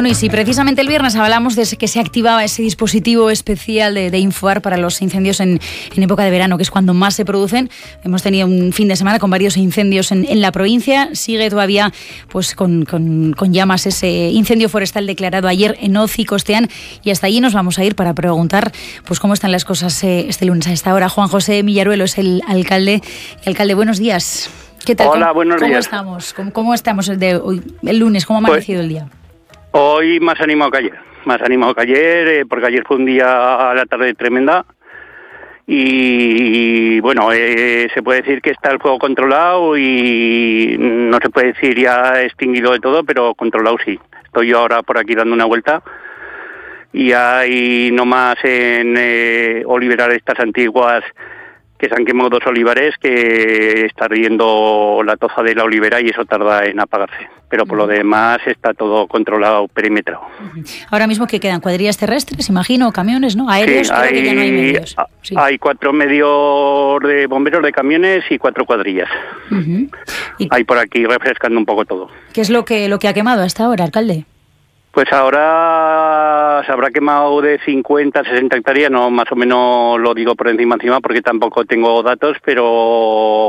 Bueno, y si precisamente el viernes hablamos de que se activaba ese dispositivo especial de Infoar para los incendios en época de verano, que es cuando más se producen, hemos tenido un fin de semana con varios incendios en la provincia. Sigue todavía pues con llamas ese incendio forestal declarado ayer en Oz y Costeán, y hasta allí nos vamos a ir para preguntar pues cómo están las cosas este lunes a esta hora. Juan José Millaruelo es el alcalde. Alcalde, buenos días. ¿Qué tal? Hola, buenos días. ¿Cómo estamos el lunes? ¿Cómo ha amanecido el día? Hoy más animado que ayer, porque ayer fue un día a la tarde tremenda y bueno, se puede decir que está el fuego controlado y no se puede decir ya extinguido de todo, pero controlado sí. Estoy yo ahora por aquí dando una vuelta y hay nomás en oliverar estas antiguas que se han quemado 2 olivares, que está ardiendo la toza de la olivera y eso tarda en apagarse. Pero por lo demás está todo controlado, perimetrado. Ahora mismo que quedan cuadrillas terrestres, imagino, camiones, ¿no? Aéreos, sí, creo que ya no hay medios. Sí. Hay 4 medios de bomberos de camiones y 4 cuadrillas. Hay por aquí refrescando un poco todo. ¿Qué es lo que ha quemado hasta ahora, alcalde? Pues ahora se habrá quemado de 50 a 60 hectáreas, no, más o menos lo digo por encima porque tampoco tengo datos, pero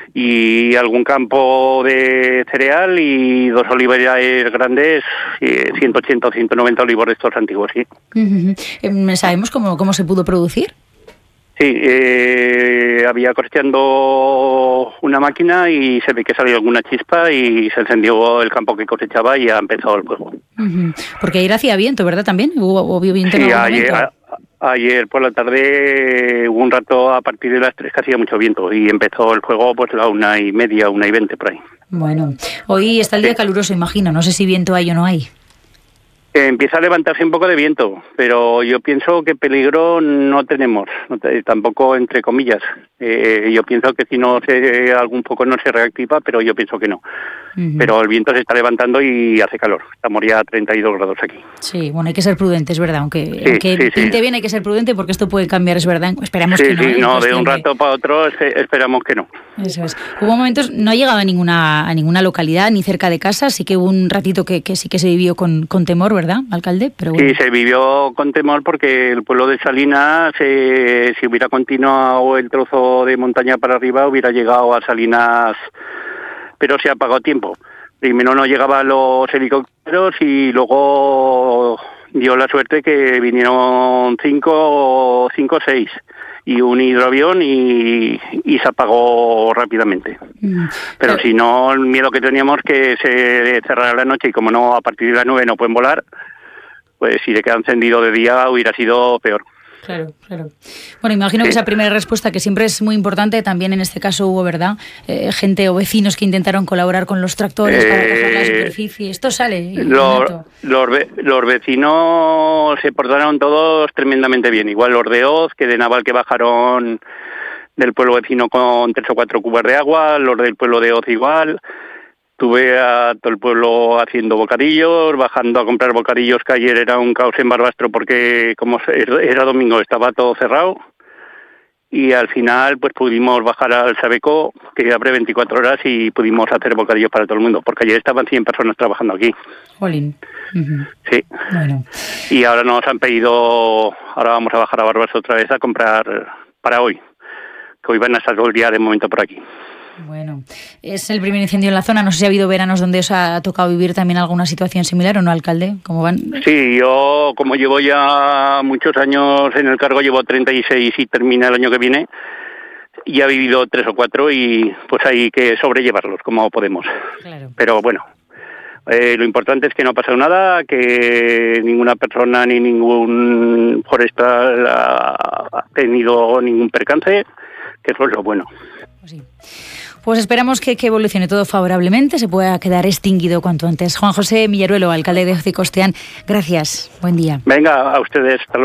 y algún campo de cereal y 2 olivares grandes, 180 o 190 olivos estos antiguos, sí. ¿Sabemos cómo se pudo producir? Sí, había cosecheando una máquina y se ve que salió alguna chispa y se encendió el campo que cosechaba y ha empezado el fuego. Porque ayer hacía viento, ¿verdad? También hubo viento. Sí, ayer por la tarde hubo un rato a partir de las 3 que hacía mucho viento y empezó el fuego pues a 1:30, 1:20 por ahí. Bueno, hoy está el día caluroso, imagino. No sé si viento hay o no hay. Empieza a levantarse un poco de viento, pero yo pienso que peligro no tenemos, tampoco entre comillas. Yo pienso que si no algún poco no se reactiva, pero yo pienso que no. Pero el viento se está levantando y hace calor. Estamos ya a 32 grados aquí. Sí, bueno, hay que ser prudente, es verdad. Aunque pinte bien, hay que ser prudente porque esto puede cambiar, es verdad. Esperamos que no. Sí, no, de un rato para otro esperamos que no. Eso es. Hubo momentos, no ha llegado a ninguna localidad, ni cerca de casa, sí que hubo un ratito que sí que se vivió con temor, ¿verdad, alcalde? Pero bueno. Sí, se vivió con temor porque el pueblo de Salinas, si hubiera continuado el trozo de montaña para arriba, hubiera llegado a Salinas, pero se ha apagado tiempo. Primero no llegaban los helicópteros y luego dio la suerte que vinieron 5 o 6 y un hidroavión y se apagó rápidamente. Pero si no, el miedo que teníamos que se cerrara la noche y como no, a partir de las 9 no pueden volar, pues si le queda encendido de día hubiera sido peor. Claro. Bueno, imagino que esa primera respuesta, que siempre es muy importante, también en este caso hubo, ¿verdad? Gente o vecinos que intentaron colaborar con los tractores para bajar la superficie. Esto sale. Los vecinos se portaron todos tremendamente bien. Igual los de Oz, que de Naval que bajaron del pueblo vecino con 3 o 4 cubas de agua, los del pueblo de Oz igual. Tuve a todo el pueblo haciendo bocadillos, bajando a comprar bocadillos, que ayer era un caos en Barbastro porque como era domingo estaba todo cerrado y al final pues pudimos bajar al Sabeco, que abre 24 horas y pudimos hacer bocadillos para todo el mundo, porque ayer estaban 100 personas trabajando aquí. Jolín. Sí. Bueno. Y ahora nos han pedido, ahora vamos a bajar a Barbastro otra vez a comprar para hoy, que hoy van a estar todo el día de momento por aquí. Bueno, es el primer incendio en la zona. No sé si ha habido veranos donde os ha tocado vivir también alguna situación similar o no, alcalde. ¿Cómo van? Sí, yo como llevo ya muchos años en el cargo, llevo 36 y termina el año que viene, y he vivido 3 o 4 y pues hay que sobrellevarlos como podemos. Claro. Pero bueno, lo importante es que no ha pasado nada, que ninguna persona ni ningún forestal ha tenido ningún percance, que eso es lo bueno. Pues sí. Pues esperamos que evolucione todo favorablemente, se pueda quedar extinguido cuanto antes. Juan José Millaruelo, alcalde de Oz y Costeán, gracias. Buen día. Venga, a ustedes. Hasta luego.